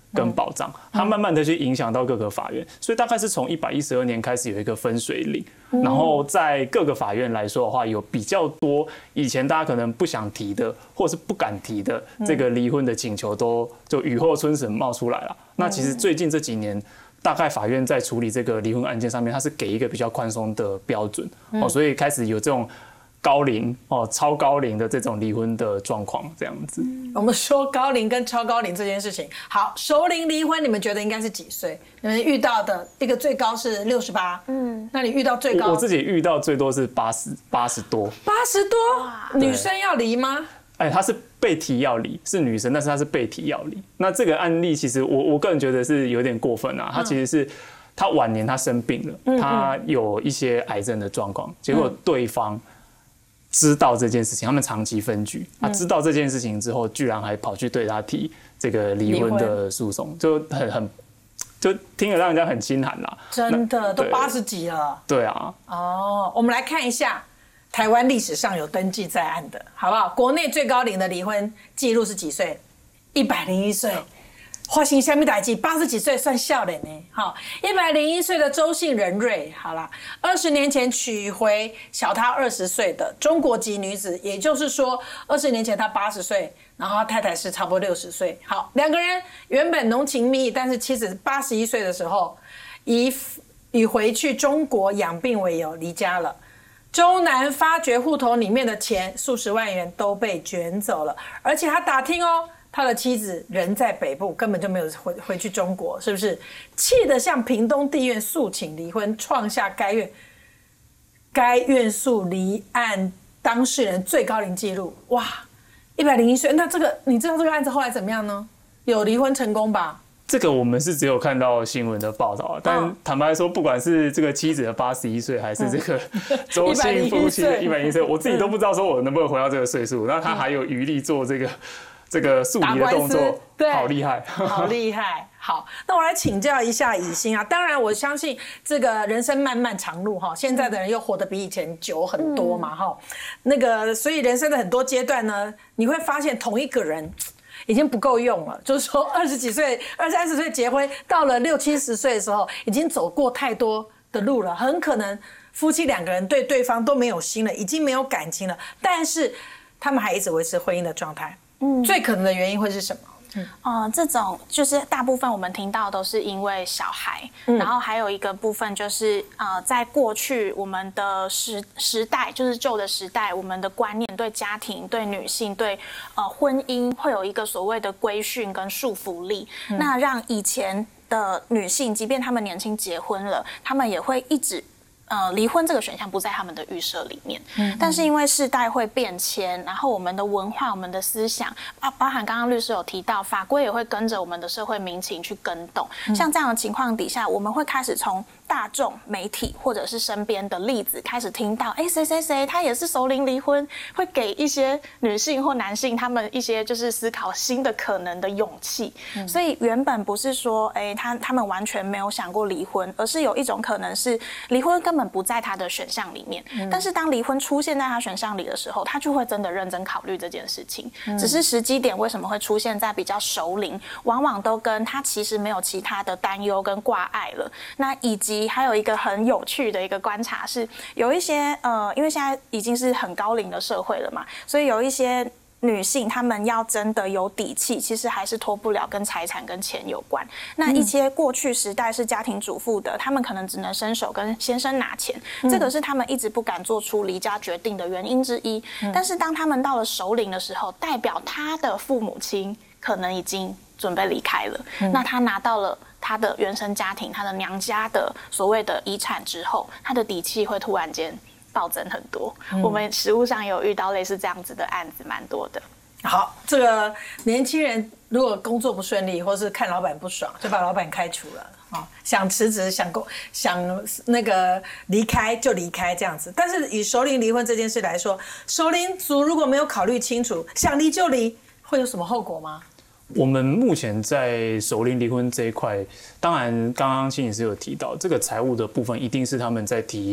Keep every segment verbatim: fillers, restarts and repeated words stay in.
跟保障，它慢慢的去影响到各个法院，所以大概是从一百一十二年开始有一个分水岭，然后在各个法院来说的话，有比较多以前大家可能不想提的，或是不敢提的这个离婚的请求，都就雨后春笋冒出来了。那其实最近这几年，大概法院在处理这个离婚案件上面，它是给一个比较宽松的标准哦，所以开始有这种高龄哦、超高龄的这种离婚的状况，这样子。 我们说高龄跟超高龄这件事情，好，熟龄离婚，你们觉得应该是几岁？你们遇到的一个最高是六十八，嗯，那你遇到最高？ 我自己遇到最多是八十八十多， 八十多，女生要离吗？ 哎，她是被提要离，是女生，但是她是被提要离。那这个案例其实我我个人觉得是有点过分啊，她其实是。她晚年她生病了，她有一些癌症的状况，结果对方知道这件事情，他们长期分居，他知道这件事情之后，居然还跑去对她提这个离婚的诉讼，就很很就听了让人家很心寒啦。 真的，都八十几了。 对啊。 哦，我们来看一下台湾历史上有登记在案的，好不好？国内最高龄的离婚记录是几岁？一百零一岁。发生什么代志？八十几岁算少年呢？好，一百零一岁的周姓任瑞，好啦，二十年前娶回小他二十岁的中国籍女子，也就是说，二十年前他八十岁，然后他太太是差不多六十岁。好，两个人原本浓情蜜意，但是妻子八十一岁的时候，以以回去中国养病为由离家了。周男发觉户头里面的钱数十万元都被卷走了，而且他打听哦。他的妻子人在北部，根本就没有回回去中国，是不是？气得向屏东地院诉请离婚，创下该院该院诉离案当事人最高龄纪录。哇，一百零一岁，那这个你知道这个案子后来怎么样呢？有离婚成功吧？ 这个我们是只有看到新闻的报道，但坦白说，不管是这个妻子的八十一岁，还是这个周姓夫妻的一百零一岁，我自己都不知道说我能不能回到这个岁数，那他还有余力做这个。这个诉离的动作，好厉害， 好厉害。好，那我来请教一下以欣啊。当然，我相信这个人生漫漫长路哈，现在的人又活得比以前久很多嘛哈。嗯、那个，所以人生的很多阶段呢，你会发现同一个人已经不够用了。就是说，二十几岁、二三十岁结婚，到了六七十岁的时候，已经走过太多的路了，很可能夫妻两个人对对方都没有心了，已经没有感情了，但是他们还一直维持婚姻的状态。嗯，最可能的原因会是什么？ 嗯、呃，这种就是大部分我们听到都是因为小孩，嗯、然后还有一个部分就是呃，在过去我们的时时代，就是旧的时代，我们的观念对家庭、对女性、对呃婚姻会有一个所谓的规训跟束缚力，嗯、那让以前的女性，即便她们年轻结婚了，她们也会一直。呃，离婚这个选项不在他们的预设里面，嗯，但是因为世代会变迁，然后我们的文化、我们的思想，啊，包含刚刚律师有提到，法规也会跟着我们的社会民情去更动。嗯、像这样的情况底下，我们会开始从大众媒体或者是身边的例子开始听到，哎，谁谁谁他也是熟龄离婚，会给一些女性或男性他们一些就是思考新的可能的勇气。嗯、所以原本不是说，哎，他他们完全没有想过离婚，而是有一种可能是离婚根本不在他的选项里面，嗯、但是当离婚出现在他选项里的时候，他就会真的认真考虑这件事情。嗯、只是时机点为什么会出现在比较熟龄，往往都跟他其实没有其他的担忧跟挂碍了。那以及还有一个很有趣的一个观察是，有一些呃，因为现在已经是很高龄的社会了嘛，所以有一些。女性她们要真的有底气，其实还是脱不了跟财产跟钱有关。那一些过去时代是家庭主妇的，她们可能只能伸手跟先生拿钱，嗯、这个是她们一直不敢做出离家决定的原因之一。嗯、但是当她们到了熟龄的时候，代表她的父母亲可能已经准备离开了，嗯、那她拿到了她的原生家庭、她的娘家的所谓的遗产之后，她的底气会突然间。暴增很多，嗯、我们实务上有遇到类似这样子的案子，蛮多的。 好，这个年轻人如果工作不顺利，或是看老板不爽，就把老板开除了啊、哦，想辞职、想工、想那个离开就离开这样子。但是以熟龄离婚这件事来说，熟龄族如果没有考虑清楚，想离就离，会有什么后果吗？ 我们目前在熟龄离婚这一块，当然刚刚心理师有提到，这个财务的部分一定是他们在提。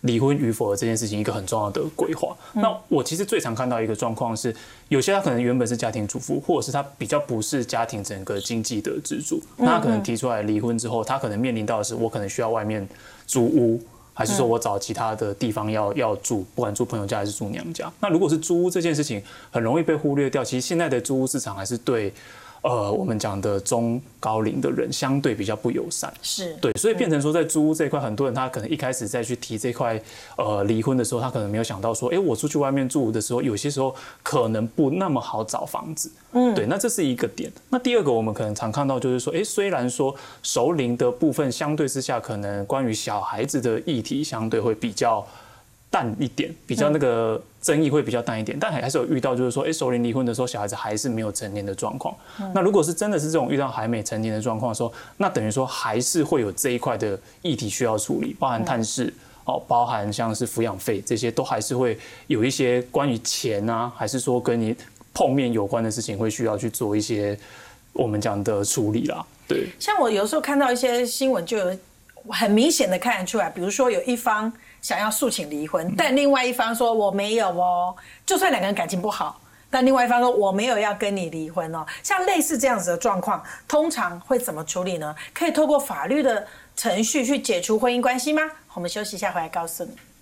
离婚与否的这件事情一个很重要的规划。嗯、那我其实最常看到一个状况是，有些他可能原本是家庭主妇，或者是他比较不是家庭整个经济的支柱，那他可能提出来离婚之后，他可能面临到的是我可能需要外面租屋。还是说我找其他的地方要要住，不管住朋友家还是住娘家。那如果是租屋这件事情，很容易被忽略掉。其实现在的租屋市场还是对，呃，我们讲的中高龄的人相对比较不友善。 是对，所以变成说在租屋这一块，很多人他可能一开始在去提这块呃离婚的时候，他可能没有想到说，哎，我出去外面住的时候，有些时候可能不那么好找房子。嗯，对，那这是一个点。那第二个，我们可能常看到就是说，哎，虽然说熟龄的部分相对之下，可能关于小孩子的议题相对会比较淡一点，比较那个争议会比较淡一点，但还是有遇到就是说，哎，熟龄离婚的时候，小孩子还是没有成年的状况。那如果是真的是这种遇到还没成年的状况的时候，那等于说还是会有这一块的议题需要处理，包含探视。哦，包含像是抚养费这些，都还是会有一些关于钱啊，还是说跟你碰面有关的事情，会需要去做一些我们讲的处理啦。对， 像我有时候看到一些新闻，就有很明显的看得出来，比如说有一方想要诉请离婚，但另外一方说我没有哦，就算两个人感情不好，但另外一方说我没有要跟你离婚哦。像类似这样子的状况，通常会怎么处理呢？可以透过法律的程序去解除婚姻关系吗？我们休息一下，回来告诉你。